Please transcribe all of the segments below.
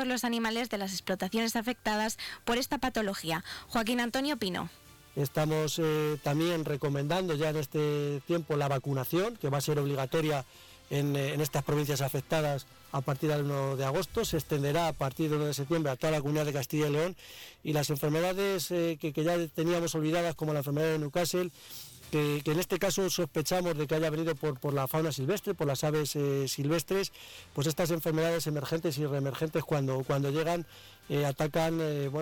los animales de las explotaciones afectadas por esta patología. Joaquín Antonio Pino. Estamos también recomendando ya en este tiempo la vacunación, que va a ser obligatoria en estas provincias afectadas a partir del 1 de agosto, se extenderá a partir del 1 de septiembre a toda la comunidad de Castilla y León, y las enfermedades que ya teníamos olvidadas, como la enfermedad de Newcastle, que en este caso sospechamos de que haya venido por la fauna silvestre, por las aves silvestres, pues estas enfermedades emergentes y reemergentes cuando llegan atacan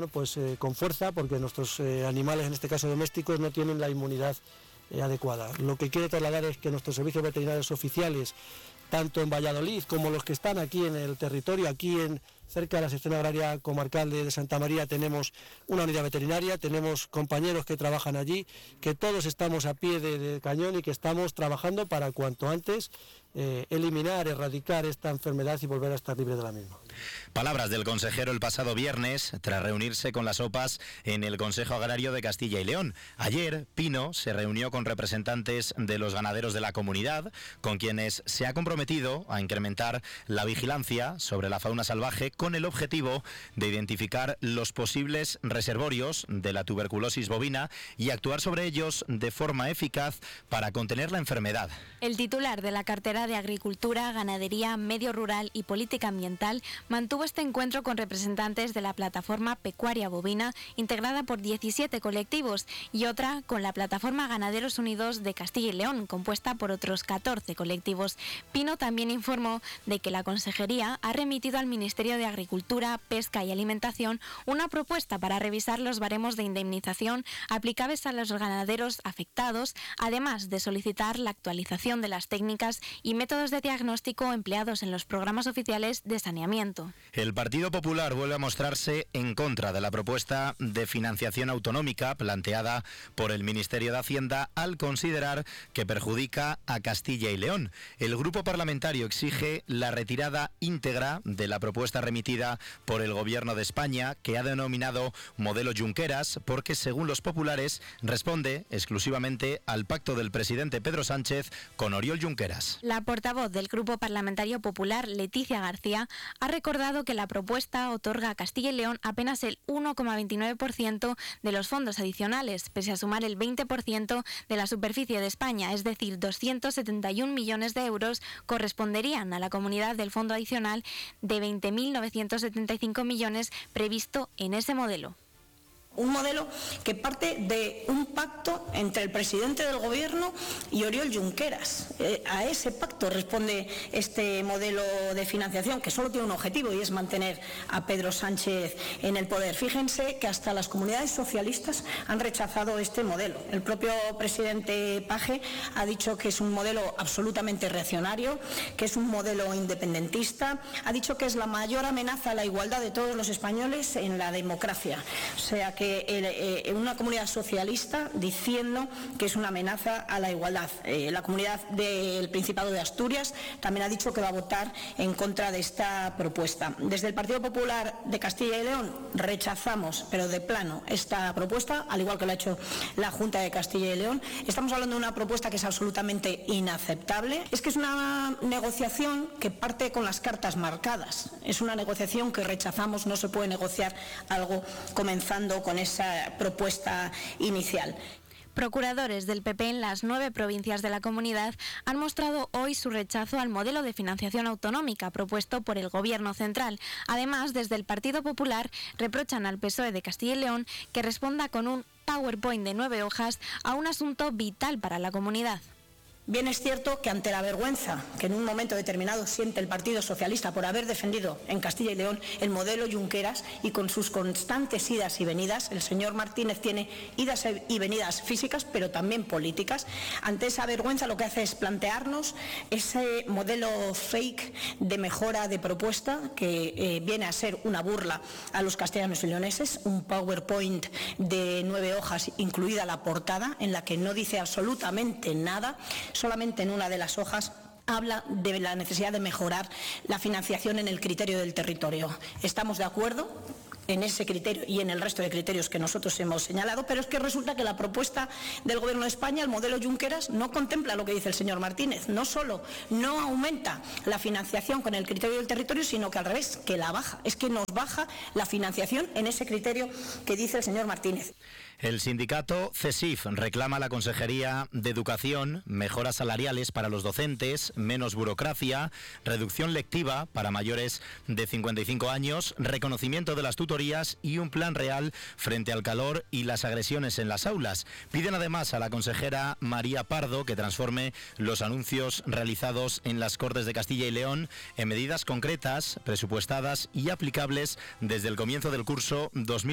con fuerza, porque nuestros animales, en este caso domésticos, no tienen la inmunidad adecuada. Lo que quiero trasladar es que nuestros servicios veterinarios oficiales, tanto en Valladolid como los que están aquí en el territorio, aquí cerca de la sección agraria comarcal de Santa María, tenemos una unidad veterinaria, tenemos compañeros que trabajan allí, que todos estamos a pie de cañón y que estamos trabajando para cuanto antes eliminar, erradicar esta enfermedad y volver a estar libre de la misma. Palabras del consejero el pasado viernes tras reunirse con las OPAs en el Consejo Agrario de Castilla y León. Ayer, Pino se reunió con representantes de los ganaderos de la comunidad, con quienes se ha comprometido a incrementar la vigilancia sobre la fauna salvaje con el objetivo de identificar los posibles reservorios de la tuberculosis bovina y actuar sobre ellos de forma eficaz para contener la enfermedad. El titular de la cartera de Agricultura, Ganadería, Medio Rural y Política Ambiental mantuvo este encuentro con representantes de la plataforma pecuaria bovina, integrada por 17 colectivos, y otra con la plataforma Ganaderos Unidos de Castilla y León, compuesta por otros 14 colectivos. Pino también informó de que la Consejería ha remitido al Ministerio de Agricultura, Pesca y Alimentación una propuesta para revisar los baremos de indemnización aplicables a los ganaderos afectados, además de solicitar la actualización de las técnicas y métodos de diagnóstico empleados en los programas oficiales de saneamiento. El Partido Popular vuelve a mostrarse en contra de la propuesta de financiación autonómica planteada por el Ministerio de Hacienda al considerar que perjudica a Castilla y León. El grupo parlamentario exige la retirada íntegra de la propuesta remitida por el Gobierno de España, que ha denominado modelo Junqueras, porque según los populares responde exclusivamente al pacto del presidente Pedro Sánchez con Oriol Junqueras. La portavoz del Grupo Parlamentario Popular, Leticia García, ha recordado que la propuesta otorga a Castilla y León apenas el 1,29% de los fondos adicionales, pese a sumar el 20% de la superficie de España, es decir, 271 millones de euros corresponderían a la comunidad del fondo adicional de 20.975 millones previsto en ese modelo. Un modelo que parte de un pacto entre el presidente del Gobierno y Oriol Junqueras. A ese pacto responde este modelo de financiación, que solo tiene un objetivo, y es mantener a Pedro Sánchez en el poder. Fíjense que hasta las comunidades socialistas han rechazado este modelo. El propio presidente Page ha dicho que es un modelo absolutamente reaccionario, que es un modelo independentista, ha dicho que es la mayor amenaza a la igualdad de todos los españoles en la democracia. O sea que una comunidad socialista diciendo que es una amenaza a la igualdad. La comunidad del Principado de Asturias también ha dicho que va a votar en contra de esta propuesta. Desde el Partido Popular de Castilla y León rechazamos, pero de plano, esta propuesta, al igual que lo ha hecho la Junta de Castilla y León. Estamos hablando de una propuesta que es absolutamente inaceptable. Es que es una negociación que parte con las cartas marcadas. Es una negociación que rechazamos, no se puede negociar algo comenzando con esa propuesta inicial. Procuradores del PP en las 9 provincias de la comunidad han mostrado hoy su rechazo al modelo de financiación autonómica propuesto por el Gobierno central. Además, desde el Partido Popular reprochan al PSOE de Castilla y León que responda con un PowerPoint de 9 hojas a un asunto vital para la comunidad. Bien es cierto que ante la vergüenza que en un momento determinado siente el Partido Socialista por haber defendido en Castilla y León el modelo Junqueras y con sus constantes idas y venidas, el señor Martínez tiene idas y venidas físicas pero también políticas, ante esa vergüenza lo que hace es plantearnos ese modelo fake de mejora de propuesta que viene a ser una burla a los castellanos y leoneses, un PowerPoint de 9 hojas incluida la portada en la que no dice absolutamente nada. Solamente en una de las hojas habla de la necesidad de mejorar la financiación en el criterio del territorio. Estamos de acuerdo en ese criterio y en el resto de criterios que nosotros hemos señalado, pero es que resulta que la propuesta del Gobierno de España, el modelo Junqueras, no contempla lo que dice el señor Martínez. No solo no aumenta la financiación con el criterio del territorio, sino que al revés, que la baja. Es que nos baja la financiación en ese criterio que dice el señor Martínez. El sindicato CESIF reclama a la Consejería de Educación mejoras salariales para los docentes, menos burocracia, reducción lectiva para mayores de 55 años, reconocimiento de las tutorías y un plan real frente al calor y las agresiones en las aulas. Piden además a la consejera María Pardo que transforme los anuncios realizados en las Cortes de Castilla y León en medidas concretas, presupuestadas y aplicables desde el comienzo del curso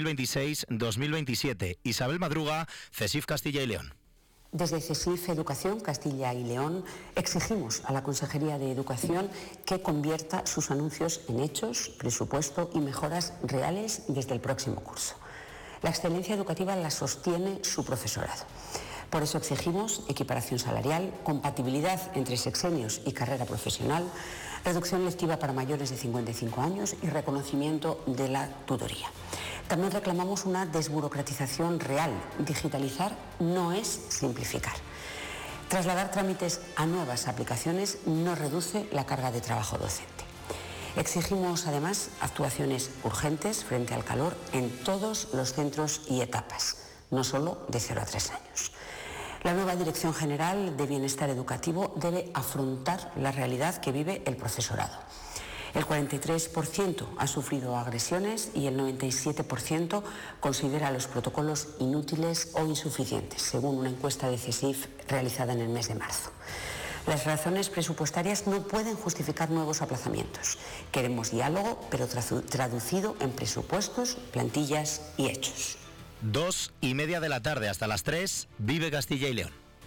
2026-2027. Isabel Madruga, CESIF Castilla y León. Desde CESIF Educación Castilla y León exigimos a la Consejería de Educación que convierta sus anuncios en hechos, presupuesto y mejoras reales desde el próximo curso. La excelencia educativa la sostiene su profesorado. Por eso exigimos equiparación salarial, compatibilidad entre sexenios y carrera profesional, reducción lectiva para mayores de 55 años y reconocimiento de la tutoría. También reclamamos una desburocratización real. Digitalizar no es simplificar. Trasladar trámites a nuevas aplicaciones no reduce la carga de trabajo docente. Exigimos además actuaciones urgentes frente al calor en todos los centros y etapas, no solo de 0 a 3 años. La nueva Dirección General de Bienestar Educativo debe afrontar la realidad que vive el profesorado. El 43% ha sufrido agresiones y el 97% considera los protocolos inútiles o insuficientes, según una encuesta de CESIF realizada en el mes de marzo. Las razones presupuestarias no pueden justificar nuevos aplazamientos. Queremos diálogo, pero traducido en presupuestos, plantillas y hechos. 2:30 de la tarde hasta las 3, Vive Castilla y León.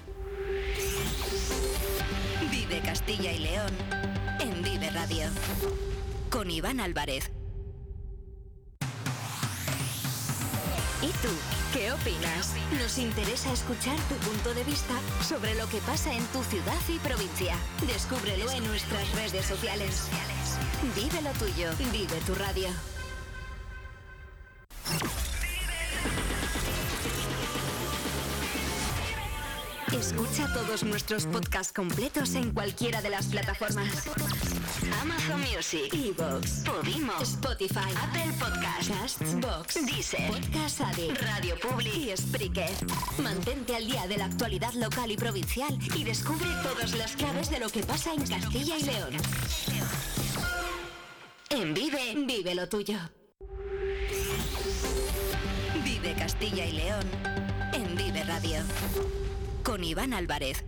Vive Castilla y León en Vive Radio, con Iván Álvarez. ¿Y tú, qué opinas? Nos interesa escuchar tu punto de vista sobre lo que pasa en tu ciudad y provincia. Descúbrelo en nuestras redes sociales. Vive lo tuyo, vive tu radio. Escucha todos nuestros podcasts completos en cualquiera de las plataformas: Amazon Music, iVoox, Podimo, Spotify, Apple Podcasts, Castbox, Deezer, Podcast Addict, Radio Public y Spreaker. Mantente al día de la actualidad local y provincial y descubre todas las claves de lo que pasa en Castilla y León. En Vive, vive lo tuyo. Vive Castilla y León en Vive Radio, con Iván Álvarez.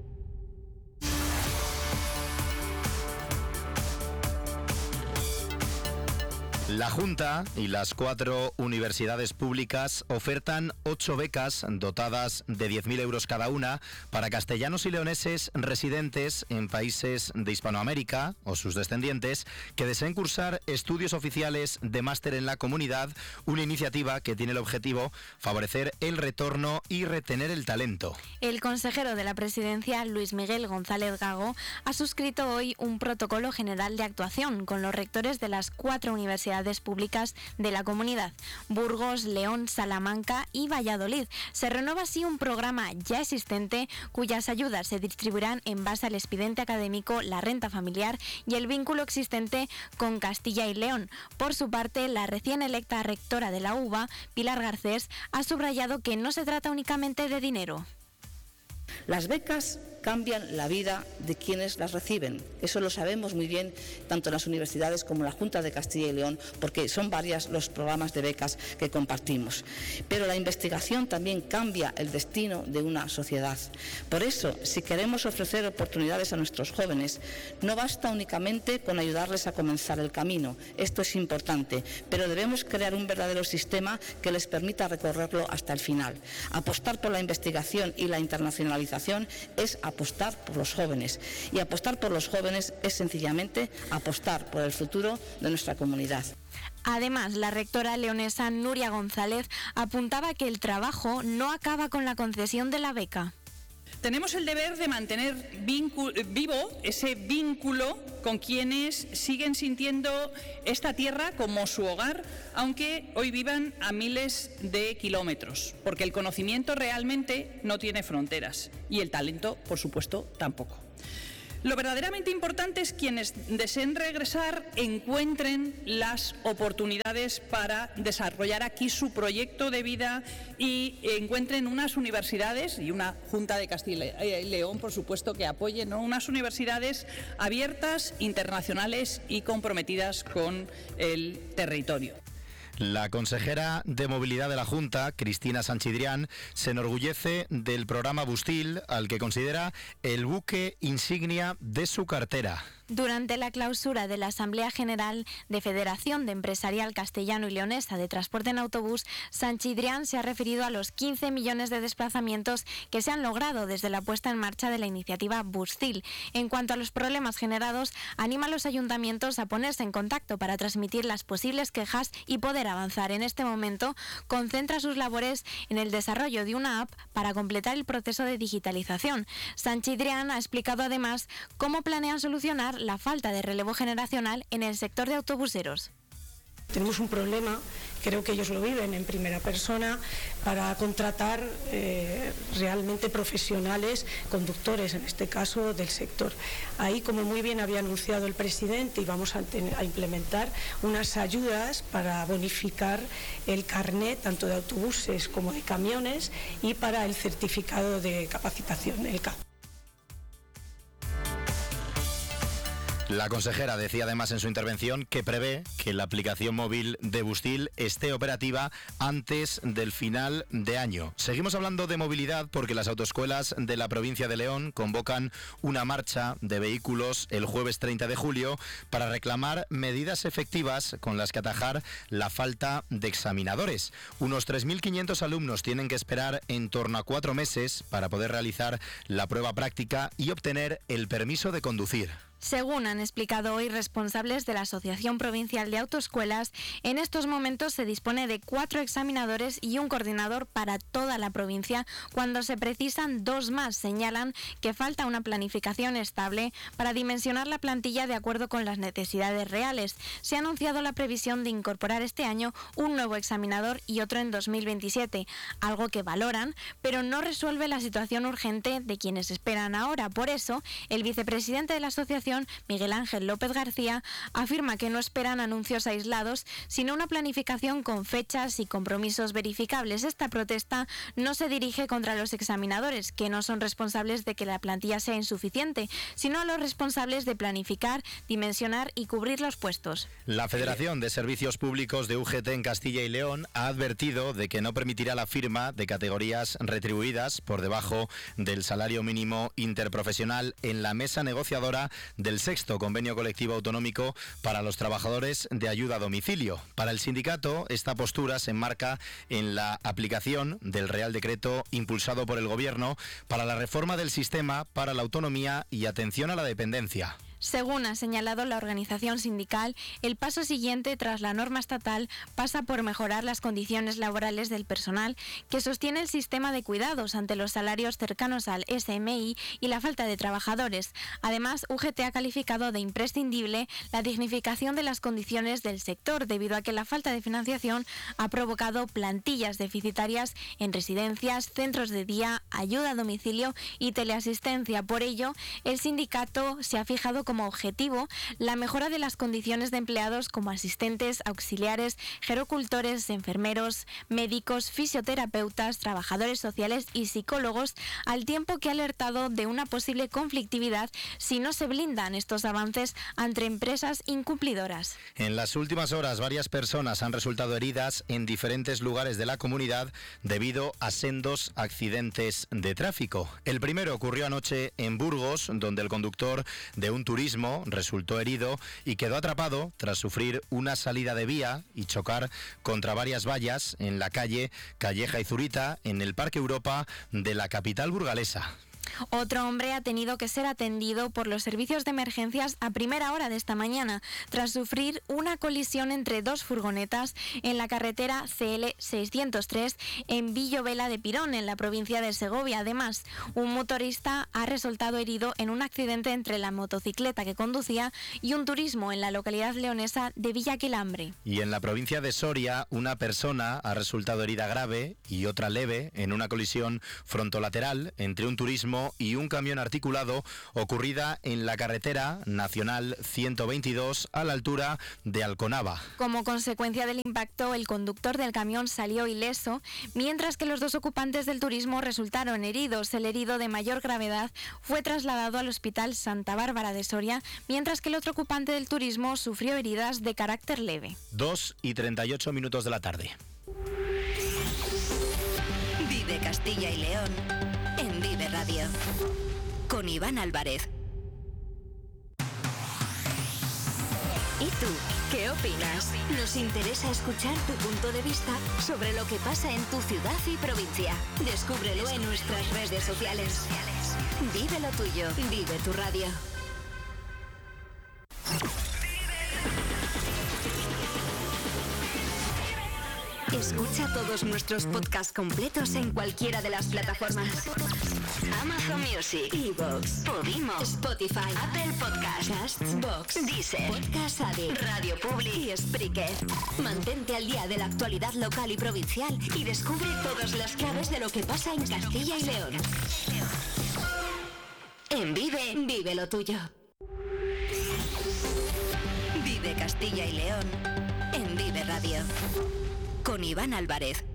La Junta y las 4 universidades públicas ofertan 8 becas dotadas de 10.000 euros cada una para castellanos y leoneses residentes en países de Hispanoamérica o sus descendientes que deseen cursar estudios oficiales de máster en la comunidad, una iniciativa que tiene el objetivo favorecer el retorno y retener el talento. El consejero de la Presidencia, Luis Miguel González Gago, ha suscrito hoy un protocolo general de actuación con los rectores de las 4 universidades públicas de la comunidad: Burgos, León, Salamanca y Valladolid. Se renueva así un programa ya existente cuyas ayudas se distribuirán en base al expediente académico, la renta familiar y el vínculo existente con Castilla y León. Por su parte, la recién electa rectora de la UBA, Pilar Garcés, ha subrayado que no se trata únicamente de dinero. Las becas cambian la vida de quienes las reciben. Eso lo sabemos muy bien, tanto en las universidades como en la Junta de Castilla y León, porque son varios los programas de becas que compartimos. Pero la investigación también cambia el destino de una sociedad. Por eso, si queremos ofrecer oportunidades a nuestros jóvenes, no basta únicamente con ayudarles a comenzar el camino. Esto es importante, pero debemos crear un verdadero sistema que les permita recorrerlo hasta el final. Apostar por la investigación y la internacionalización es apostar por los jóvenes, y apostar por los jóvenes es sencillamente apostar por el futuro de nuestra comunidad. Además, la rectora leonesa Nuria González apuntaba que el trabajo no acaba con la concesión de la beca. Tenemos el deber de mantener vivo ese vínculo con quienes siguen sintiendo esta tierra como su hogar, aunque hoy vivan a miles de kilómetros, porque el conocimiento realmente no tiene fronteras y el talento, por supuesto, tampoco. Lo verdaderamente importante es quienes deseen regresar encuentren las oportunidades para desarrollar aquí su proyecto de vida y encuentren unas universidades y una Junta de Castilla y León, por supuesto, que apoyen, ¿no?, unas universidades abiertas, internacionales y comprometidas con el territorio. La consejera de Movilidad de la Junta, Cristina Sanchidrián, se enorgullece del programa Bustil, al que considera el buque insignia de su cartera. Durante la clausura de la Asamblea General de Federación de Empresarial Castellano y Leonesa de Transporte en Autobús, Sanchidrián se ha referido a los 15 millones de desplazamientos que se han logrado desde la puesta en marcha de la iniciativa Bustil. En cuanto a los problemas generados, anima a los ayuntamientos a ponerse en contacto para transmitir las posibles quejas y poder avanzar. En este momento, concentra sus labores en el desarrollo de una app para completar el proceso de digitalización. Sanchidrián ha explicado además cómo planean solucionar la falta de relevo generacional en el sector de autobuseros. Tenemos un problema, creo que ellos lo viven en primera persona, para contratar realmente profesionales, conductores en este caso del sector. Ahí, como muy bien había anunciado el presidente, íbamos a implementar unas ayudas para bonificar el carnet tanto de autobuses como de camiones y para el certificado de capacitación, el CAP. La consejera decía además en su intervención que prevé que la aplicación móvil de Bustil esté operativa antes del final de año. Seguimos hablando de movilidad porque las autoescuelas de la provincia de León convocan una marcha de vehículos el jueves 30 de julio para reclamar medidas efectivas con las que atajar la falta de examinadores. Unos 3.500 alumnos tienen que esperar en torno a 4 meses para poder realizar la prueba práctica y obtener el permiso de conducir. Según han explicado hoy responsables de la Asociación Provincial de Autoescuelas, en estos momentos se dispone de 4 examinadores y un coordinador para toda la provincia, cuando se precisan 2 más. Señalan que falta una planificación estable para dimensionar la plantilla de acuerdo con las necesidades reales. Se ha anunciado la previsión de incorporar este año un nuevo examinador y otro en 2027, algo que valoran, pero no resuelve la situación urgente de quienes esperan ahora. Por eso, el vicepresidente de la asociación, Miguel Ángel López García, afirma que no esperan anuncios aislados, sino una planificación con fechas y compromisos verificables. Esta protesta no se dirige contra los examinadores, que no son responsables de que la plantilla sea insuficiente, sino a los responsables de planificar, dimensionar y cubrir los puestos. La Federación de Servicios Públicos de UGT en Castilla y León ha advertido de que no permitirá la firma de categorías retribuidas por debajo del salario mínimo interprofesional en la mesa negociadora del 6º Convenio Colectivo Autonómico para los trabajadores de ayuda a domicilio. Para el sindicato, esta postura se enmarca en la aplicación del Real Decreto impulsado por el Gobierno para la reforma del sistema para la autonomía y atención a la dependencia. Según ha señalado la organización sindical, el paso siguiente tras la norma estatal pasa por mejorar las condiciones laborales del personal que sostiene el sistema de cuidados ante los salarios cercanos al SMI y la falta de trabajadores. Además, UGT ha calificado de imprescindible la dignificación de las condiciones del sector, debido a que la falta de financiación ha provocado plantillas deficitarias en residencias, centros de día, ayuda a domicilio y teleasistencia. Por ello, el sindicato se ha fijado como objetivo la mejora de las condiciones de empleados como asistentes, auxiliares, gerocultores, enfermeros, médicos, fisioterapeutas, trabajadores sociales y psicólogos, al tiempo que ha alertado de una posible conflictividad si no se blindan estos avances ante empresas incumplidoras. En las últimas horas, varias personas han resultado heridas en diferentes lugares de la comunidad debido a sendos accidentes de tráfico. El primero ocurrió anoche en Burgos, donde el conductor de un turismo resultó herido y quedó atrapado tras sufrir una salida de vía y chocar contra varias vallas en la calle Calleja y Zurita, en el Parque Europa de la capital burgalesa. Otro hombre ha tenido que ser atendido por los servicios de emergencias a primera hora de esta mañana, tras sufrir una colisión entre dos furgonetas en la carretera CL 603 en Villovela de Pirón, en la provincia de Segovia. Además, un motorista ha resultado herido en un accidente entre la motocicleta que conducía y un turismo en la localidad leonesa de Villaquilambre. Y en la provincia de Soria, una persona ha resultado herida grave y otra leve en una colisión frontolateral entre un turismo y un camión articulado ocurrida en la carretera nacional 122 a la altura de Alconava. Como consecuencia del impacto, el conductor del camión salió ileso, mientras que los dos ocupantes del turismo resultaron heridos. El herido de mayor gravedad fue trasladado al Hospital Santa Bárbara de Soria, mientras que el otro ocupante del turismo sufrió heridas de carácter leve. 2:38 de la tarde. Vive Castilla y León en Vive Radio, con Iván Álvarez. ¿Y tú, qué opinas? Nos interesa escuchar tu punto de vista sobre lo que pasa en tu ciudad y provincia. Descúbrelo en nuestras redes sociales. Vive lo tuyo, vive tu radio. Escucha todos nuestros podcasts completos en cualquiera de las plataformas: Amazon Music, Evox, Podimo, Spotify, Apple Podcasts, Castbox, Deezer, Podcast Addict, Radio Public y Spreaker. Mantente al día de la actualidad local y provincial y descubre todas las claves de lo que pasa en Castilla y León. En Vive, vive lo tuyo. Vive Castilla y León en Vive Radio, con Iván Álvarez.